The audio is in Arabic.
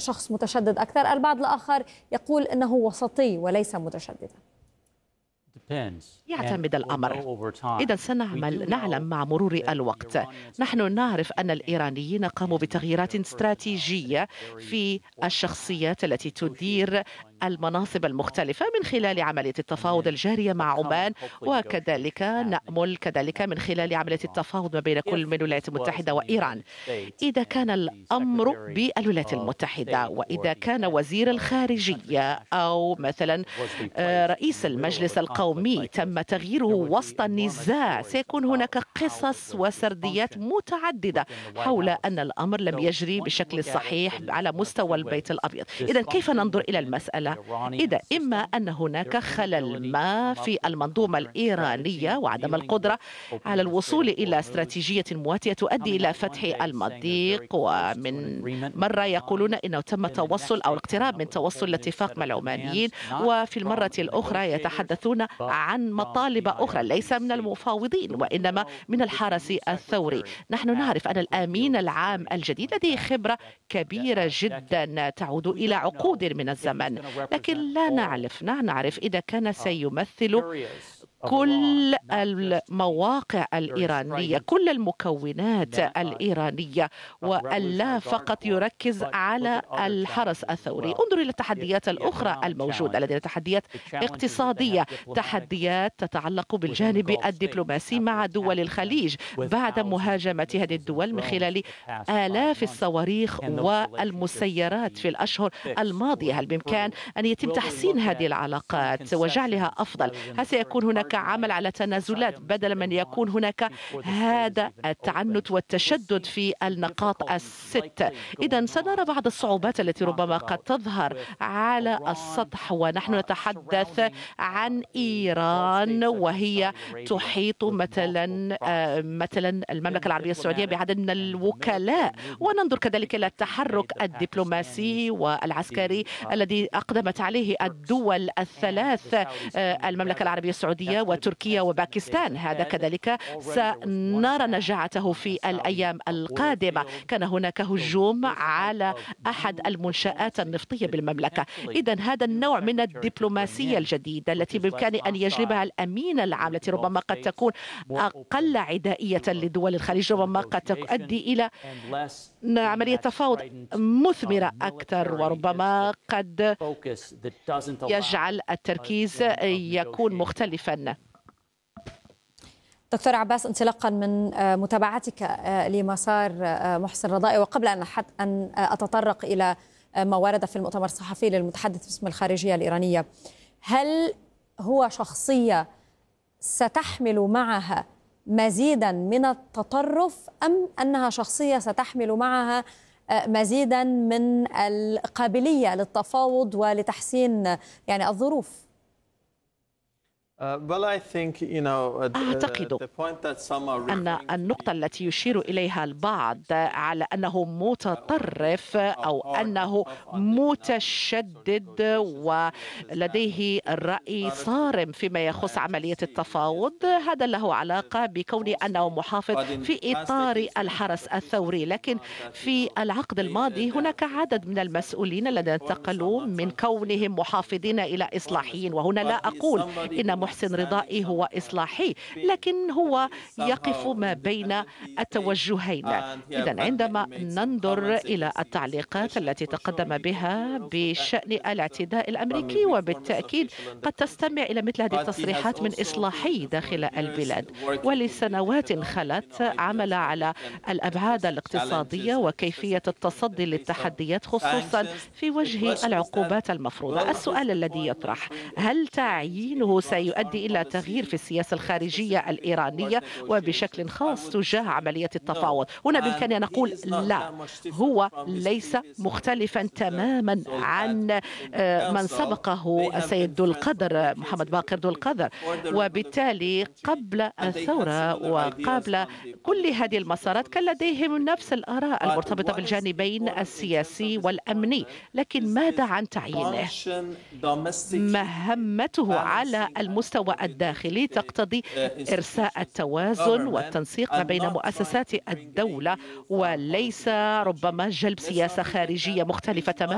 شخص متشدد أكثر، البعض الآخر يقول أنه وسطي وليس متشددا. يعتمد الأمر. إذا نعلم مع مرور الوقت. نحن نعرف أن الإيرانيين قاموا بتغييرات استراتيجية في الشخصيات التي تدير المناصب المختلفة من خلال عملية التفاوض الجارية مع عمان، وكذلك نأمل كذلك من خلال عملية التفاوض ما بين كل من الولايات المتحدة وإيران. إذا كان الأمر بالولايات المتحدة، وإذا كان وزير الخارجية أو مثلا رئيس المجلس القومي تم تغييره وسط النزاع، سيكون هناك قصص وسرديات متعددة حول أن الأمر لم يجري بشكل صحيح على مستوى البيت الأبيض. إذا كيف ننظر إلى المسألة؟ إذا إما أن هناك خلل ما في المنظومة الإيرانية وعدم القدرة على الوصول إلى استراتيجية مواتية تؤدي إلى فتح المضيق، ومن مرة يقولون إنه تم توصل أو الاقتراب من توصل لاتفاق مع العمانيين، وفي المرة الأخرى يتحدثون عن مطالب أخرى ليس من المفاوضين وإنما من الحرس الثوري. نحن نعرف أن الأمين العام الجديد لديه خبرة كبيرة جدا تعود إلى عقود من الزمن، لكن لا نعرف إذا كان سيمثل كل المواقع الإيرانية، كل المكونات الإيرانية، وألا فقط يركز على الحرس الثوري. انظر إلى التحديات الأخرى الموجودة لدينا، تحديات اقتصادية، تحديات تتعلق بالجانب الدبلوماسي مع دول الخليج بعد مهاجمة هذه الدول من خلال آلاف الصواريخ والمسيرات في الأشهر الماضية. هل بإمكان أن يتم تحسين هذه العلاقات وجعلها أفضل؟ هل سيكون هناك عمل على تنازلات بدلا من يكون هناك هذا التعنت والتشدد في النقاط الست؟ إذا سنرى بعض الصعوبات التي ربما قد تظهر على السطح، ونحن نتحدث عن إيران وهي تحيط مثلا المملكة العربية السعودية بعدد من الوكلاء، وننظر كذلك إلى التحرك الدبلوماسي والعسكري الذي أقدمت عليه الدول الثلاث، المملكة العربية السعودية وتركيا وباكستان. هذا كذلك سنرى نجاعته في الأيام القادمة. كان هناك هجوم على أحد المنشآت النفطية بالمملكة. إذن هذا النوع من الدبلوماسية الجديدة التي بإمكان أن يجلبها الأمين العام، التي ربما قد تكون أقل عدائية لدول الخليج، ربما قد تؤدي إلى عملية تفاوض مثمرة أكثر، وربما قد يجعل التركيز يكون مختلفا. دكتور عباس، انطلاقا من متابعتك لمسار محسن رضائي، وقبل أن أتطرق إلى ما ورد في المؤتمر الصحفي للمتحدث باسم الخارجية الإيرانية، هل هو شخصية ستحمل معها مزيدا من التطرف، أم أنها شخصية ستحمل معها مزيدا من القابلية للتفاوض ولتحسين الظروف؟ أعتقد أن النقطة التي يشير إليها البعض على أنه متطرف أو أنه متشدد ولديه الرأي صارم فيما يخص عملية التفاوض، هذا له علاقة بكونه أنه محافظ في إطار الحرس الثوري. لكن في العقد الماضي هناك عدد من المسؤولين الذين انتقلوا من كونهم محافظين إلى إصلاحيين، وهنا لا أقول إن محسن رضائي هو إصلاحي، لكن هو يقف ما بين التوجهين. إذن عندما ننظر إلى التعليقات التي تقدم بها بشأن الاعتداء الأمريكي، وبالتأكيد قد تستمع إلى مثل هذه التصريحات من إصلاحي داخل البلاد، ولسنوات خلت عمل على الأبعاد الاقتصادية وكيفية التصدي للتحديات خصوصا في وجه العقوبات المفروضة. السؤال الذي يطرح: هل تعيينه سيؤدي إلى تغيير في السياسة الخارجية الإيرانية وبشكل خاص تجاه عملية التفاوض؟ هنا بإمكاننا نقول لا، هو ليس مختلفا تماما عن من سبقه السيد ذو القدر محمد باقر ذو القدر، وبالتالي قبل الثورة وقبل كل هذه المسارات كان لديهم نفس الآراء المرتبطة بالجانبين السياسي والأمني. لكن ماذا عن تعيينه؟ مهمته على المستوى الداخلي تقتضي إرساء التوازن والتنسيق ما بين مؤسسات الدولة، وليس ربما جلب سياسة خارجية مختلفة تماما